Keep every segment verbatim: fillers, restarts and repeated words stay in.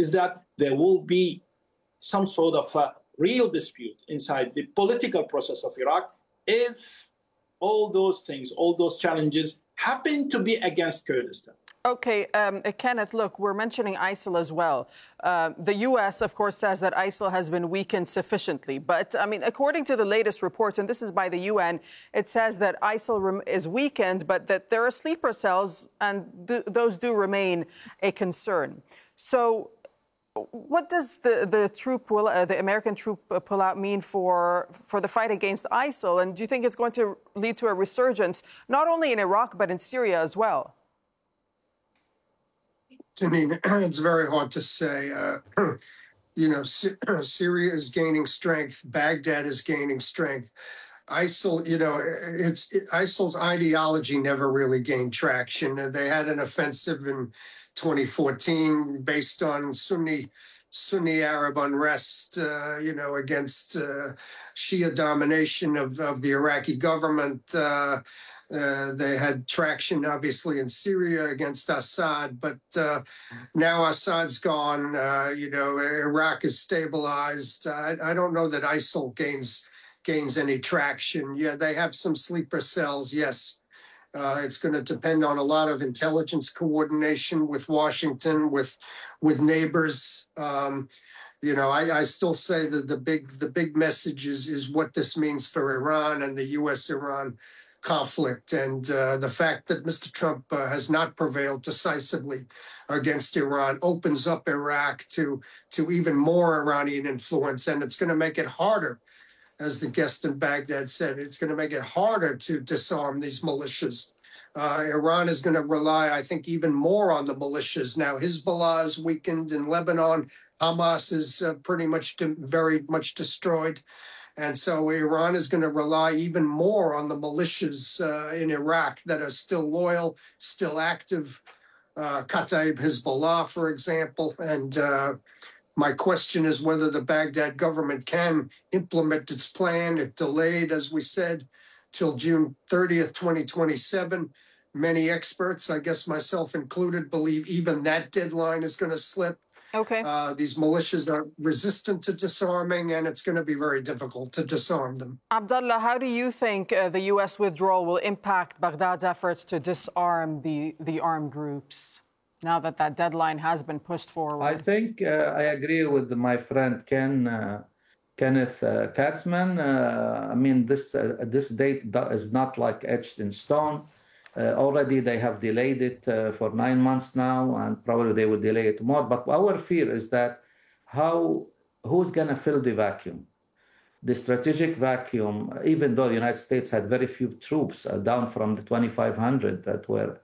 is that there will be some sort of a real dispute inside the political process of Iraq if all those things, all those challenges happen to be against Kurdistan. Okay, um, Kenneth, look, we're mentioning ISIL as well. Uh, the U S, of course, says that ISIL has been weakened sufficiently. But, I mean, according to the latest reports, and this is by the U N, it says that ISIL is weakened, but that there are sleeper cells, and th- those do remain a concern. So what does the, the troop, pull, uh, the American troop pullout mean for, for the fight against ISIL? And do you think it's going to lead to a resurgence, not only in Iraq, but in Syria as well? Janine, it's very hard to say. Uh, you know, Sy- Syria is gaining strength. Baghdad is gaining strength. ISIL, you know, it's it, ISIL's ideology never really gained traction. They had an offensive in twenty fourteen based on Sunni Sunni Arab unrest, uh, you know, against uh, Shia domination of, of the Iraqi government. Uh, Uh, they had traction, obviously, in Syria against Assad, but uh, now Assad's gone. Uh, you know, Iraq is stabilized. I, I don't know that ISIL gains gains any traction. Yeah, they have some sleeper cells. Yes, uh, it's going to depend on a lot of intelligence coordination with Washington, with with neighbors. Um, you know, I, I still say that the big the big message is is what this means for Iran and the U S Iran conflict, and uh, the fact that Mister Trump uh, has not prevailed decisively against Iran opens up Iraq to to even more Iranian influence, and it's going to make it harder, as the guest in Baghdad said, it's going to make it harder to disarm these militias. Uh, Iran is going to rely, I think, even more on the militias. Now, Hezbollah is weakened in Lebanon. Hamas is uh, pretty much de- very much destroyed. And so Iran is going to rely even more on the militias uh, in Iraq that are still loyal, still active. Uh, Kataib Hezbollah, for example. And uh, my question is whether the Baghdad government can implement its plan. It delayed, as we said, till June thirtieth, twenty twenty-seven. Many experts, I guess myself included, believe even that deadline is going to slip. Okay. Uh, these militias are resistant to disarming, and it's going to be very difficult to disarm them. Abdullah, how do you think uh, the U S withdrawal will impact Baghdad's efforts to disarm the, the armed groups now that that deadline has been pushed forward? I think uh, I agree with my friend Ken, uh, Kenneth uh, Katzman. Uh, I mean, this uh, this date is not like etched in stone. Uh, already they have delayed it uh, for nine months now, and probably they will delay it more. But our fear is that how who's going to fill the vacuum? The strategic vacuum, even though the United States had very few troops, uh, down from the twenty-five hundred that were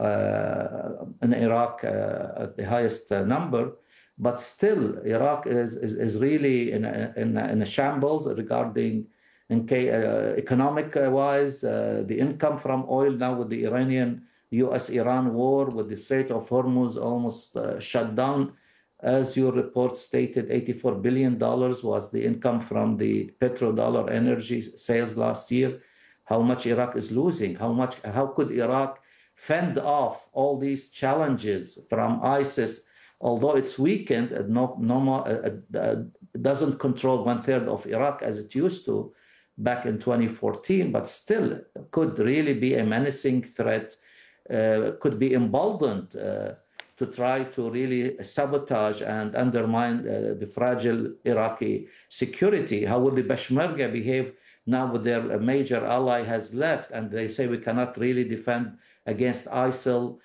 uh, in Iraq uh, at the highest uh, number, but still Iraq is, is, is really in a, in, a, in a shambles regarding In case, uh, economic-wise, uh, the income from oil now with the Iranian U S Iran war, with the Strait of Hormuz almost uh, shut down. As your report stated, eighty-four billion dollars was the income from the petrodollar energy sales last year. How much Iraq is losing? How much? How could Iraq fend off all these challenges from ISIS? Although it's weakened, and no, no more, uh, uh, doesn't control one third of Iraq as it used to back in twenty fourteen, but still could really be a menacing threat, uh, could be emboldened uh, to try to really sabotage and undermine uh, the fragile Iraqi security. How will the Peshmerga behave now with their major ally has left, and they say we cannot really defend against ISIL uh,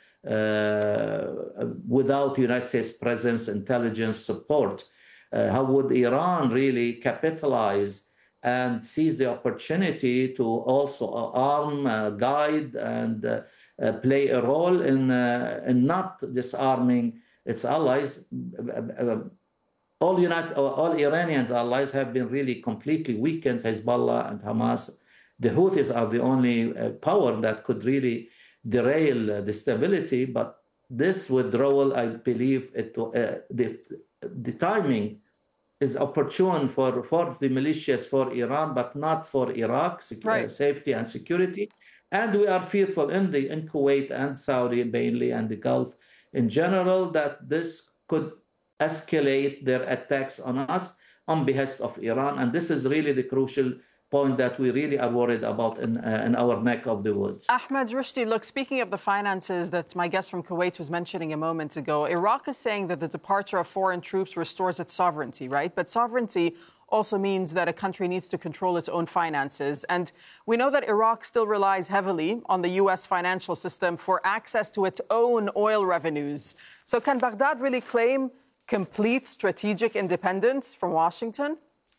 without United States presence, intelligence support? Uh, how would Iran really capitalize and seize the opportunity to also arm, uh, guide, and uh, uh, play a role in, uh, in not disarming its allies? Uh, all, United, all Iranians allies have been really completely weakened, Hezbollah and Hamas. The Houthis are the only uh, power that could really derail uh, the stability, but this withdrawal, I believe, it, uh, the, the timing is opportune for, for the militias for Iran, but not for Iraq, right. uh, safety and security. And we are fearful in, the, in Kuwait and Saudi mainly and the Gulf in general that this could escalate their attacks on us on behest of Iran. And this is really the crucial point that we really are worried about in, uh, in our neck of the woods. Ahmed Rushdi, look, speaking of the finances that my guest from Kuwait was mentioning a moment ago, Iraq is saying that the departure of foreign troops restores its sovereignty, right? But sovereignty also means that a country needs to control its own finances. And we know that Iraq still relies heavily on the U S financial system for access to its own oil revenues. So can Baghdad really claim complete strategic independence from Washington?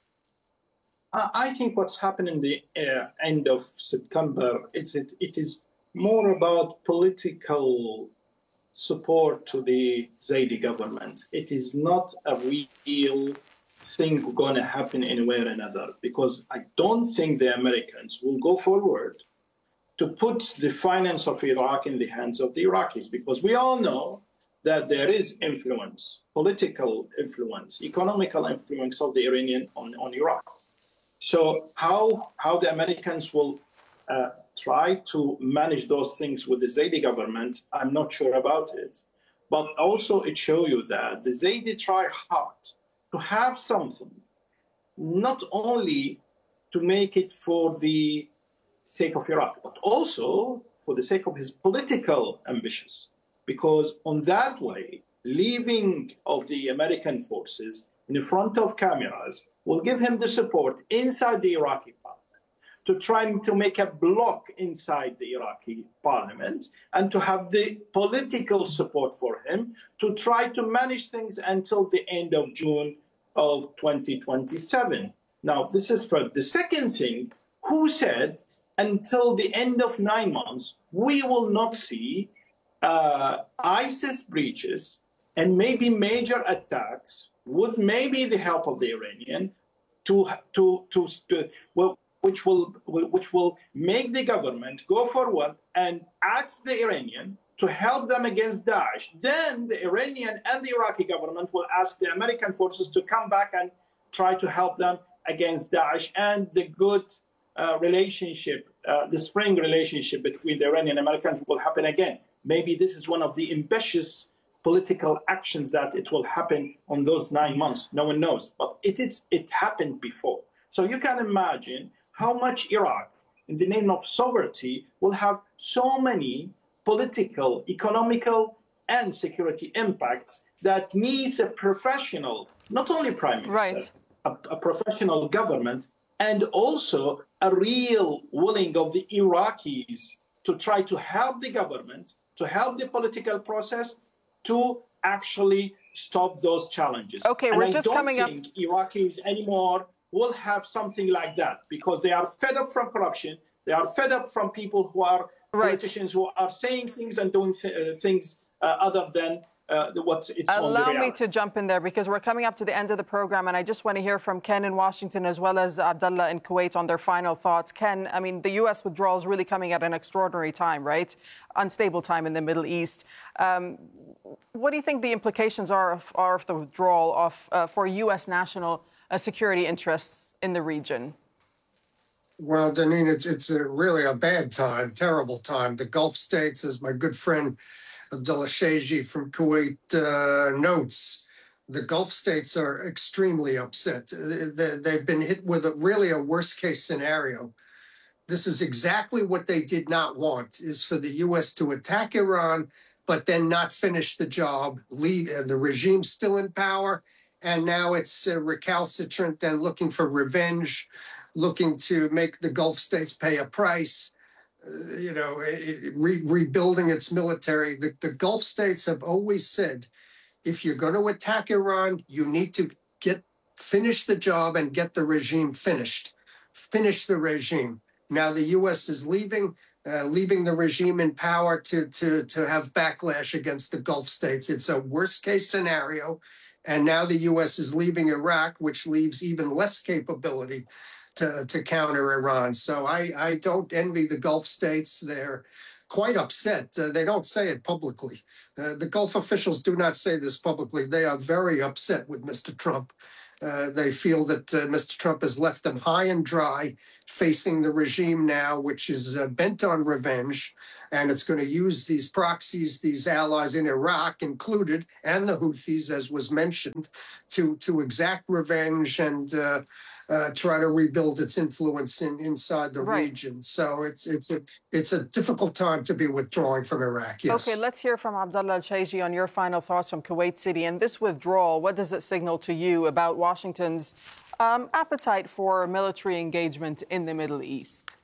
I think what's happened in the uh, end of September, it's, it, it is more about political support to the Zaidi government. It is not a real thing going to happen anywhere or another, because I don't think the Americans will go forward to put the finance of Iraq in the hands of the Iraqis, because we all know that there is influence, political influence, economical influence of the Iranian on, on Iraq. So how, how the Americans will uh, try to manage those things with the Zaidi government, I'm not sure about it. But also it shows you that the Zaidi try hard to have something, not only to make it for the sake of Iraq, but also for the sake of his political ambitions. Because on that way, leaving of the American forces in front of cameras will give him the support inside the Iraqi parliament to try to make a block inside the Iraqi parliament and to have the political support for him to try to manage things until the end of June of twenty twenty-seven. Now, this is for the second thing. Who said until the end of nine months, we will not see uh, ISIS breaches and maybe major attacks with maybe the help of the Iranian, to to to, to well, which will which will make the government go forward and ask the Iranian to help them against Daesh. Then the Iranian and the Iraqi government will ask the American forces to come back and try to help them against Daesh. And the good uh, relationship, uh, the spring relationship between the Iranian and Americans will happen again. Maybe this is one of the ambitious political actions that it will happen on those nine months. No one knows, but it, it, it happened before. So you can imagine how much Iraq, in the name of sovereignty, will have so many political, economical, and security impacts that needs a professional, not only prime minister, right. a, a professional government, and also a real willing of the Iraqis to try to help the government, to help the political process, to actually stop those challenges. Okay, and we're I just don't coming think up. Iraqis anymore will have something like that, because they are fed up from corruption. They are fed up from people who are right. politicians who are saying things and doing th- uh, things uh, other than uh, what it's on the Allow reality. me to jump in there, because we're coming up to the end of the program, and I just want to hear from Ken in Washington as well as Abdullah in Kuwait on their final thoughts. Ken, I mean, the U S withdrawal is really coming at an extraordinary time, right? Unstable time in the Middle East. Um, what do you think the implications are of, are of the withdrawal of, uh, for U S national uh, security interests in the region? Well, Danine, it's it's a really a bad time, terrible time. The Gulf states, as my good friend Abdullah Shaji from Kuwait uh, notes, the Gulf states are extremely upset. They, they've been hit with a, really a worst-case scenario. This is exactly what they did not want, is for the U S to attack Iran, but then not finish the job, leave uh, the regime still in power, and now it's uh, recalcitrant and looking for revenge, looking to make the Gulf states pay a price, uh, you know, re- rebuilding its military. The, the Gulf states have always said, if you're going to attack Iran, you need to get finish the job and get the regime finished. Finish the regime. Now the U S is leaving, uh, leaving the regime in power to, to, to have backlash against the Gulf states. It's a worst-case scenario. And now the U S is leaving Iraq, which leaves even less capability To, to counter Iran. So I, I don't envy the Gulf states. They're quite upset. Uh, they don't say it publicly. Uh, the Gulf officials do not say this publicly. They are very upset with Mister Trump. Uh, they feel that uh, Mister Trump has left them high and dry, facing the regime now, which is uh, bent on revenge. and it's going to use these proxies, these allies in Iraq included, and the Houthis, as was mentioned, to, to exact revenge and uh, uh, try to rebuild its influence in, inside the right. region. So it's it's a it's a difficult time to be withdrawing from Iraq. Yes. Okay, let's hear from Abdullah Al-Shayji on your final thoughts from Kuwait City. And this withdrawal, what does it signal to you about Washington's um, appetite for military engagement in the Middle East?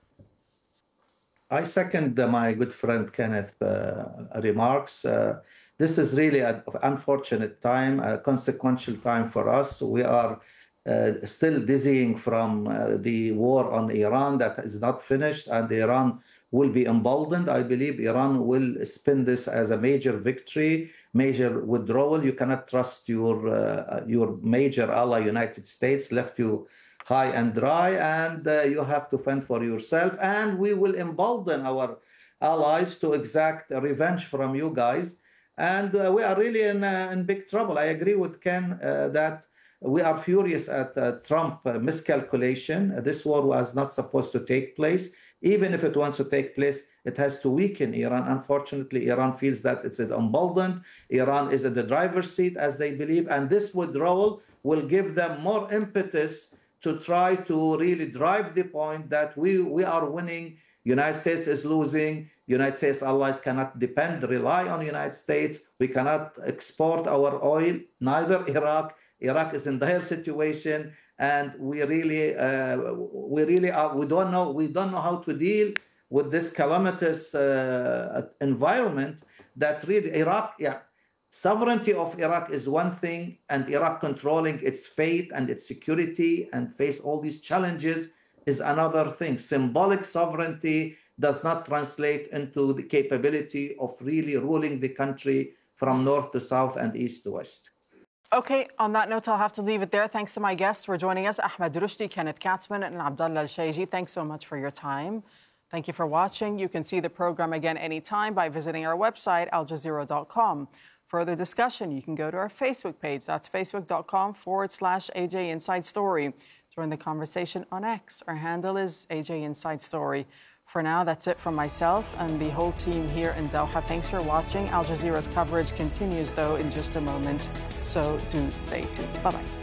I second uh, my good friend Kenneth uh, remarks. Uh, this is really an unfortunate time, a consequential time for us. We are uh, still dizzying from uh, the war on Iran that is not finished, and Iran will be emboldened. I believe Iran will spin this as a major victory, major withdrawal. You cannot trust your uh, your major ally, United States, left you high and dry, and uh, you have to fend for yourself. And we will embolden our allies to exact revenge from you guys. And uh, we are really in, uh, in big trouble. I agree with Ken uh, that we are furious at uh, Trump uh, miscalculation. Uh, this war was not supposed to take place. Even if it wants to take place, it has to weaken Iran. Unfortunately, Iran feels that it's emboldened. Iran is in the driver's seat, as they believe, and this withdrawal will give them more impetus to try to really drive the point that we, we are winning, United States is losing, United States allies cannot depend, rely on the United States, we cannot export our oil, neither Iraq. Iraq is in dire situation, and we really, uh, we really are, we don't know, we don't know how to deal with this calamitous uh, environment that really Iraq, yeah, sovereignty of Iraq is one thing, and Iraq controlling its fate and its security and face all these challenges is another thing. Symbolic sovereignty does not translate into the capability of really ruling the country from north to south and east to west. Okay, on that note, I'll have to leave it there. Thanks to my guests for joining us, Ahmed Rushdi, Kenneth Katzman, and Abdullah Al-Shayji. Thanks so much for your time. Thank you for watching. You can see the program again anytime by visiting our website, al jazeera dot com. Further discussion, you can go to our Facebook page. That's facebook.com forward slash AJ Inside Story. Join the conversation on X. Our handle is A J Inside Story. For now, that's it from myself and the whole team here in Doha. Thanks for watching. Al Jazeera's coverage continues, though, in just a moment. So do stay tuned. Bye-bye.